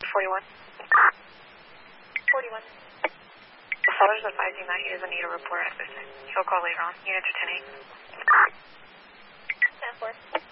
41. 41. The father's advising that he doesn't need a report at this time. He'll call later on. Unit to 10-8. 10-4.